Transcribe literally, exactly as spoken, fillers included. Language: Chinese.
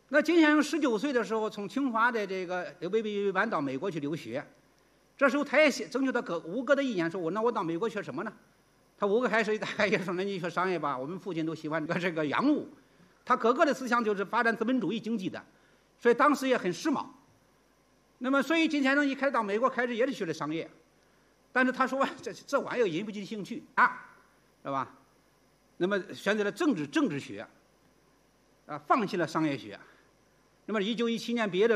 那金先生十九岁的时候，从清华的这个维维班到美国去留学，这时候他也征求他哥五哥的意见，说我那我到美国学什么呢？他五哥开始大概也说，那你学商业吧，我们父亲都喜欢这个这个洋务，他哥哥的思想就是发展资本主义经济的，所以当时也很时髦。那么，所以金先生一开始到美国开始也是学的商业，但是他说这这玩意儿引不起兴趣啊，是吧？那么选择了政治政治学，啊，放弃了商业学。那么，一九一七年毕业的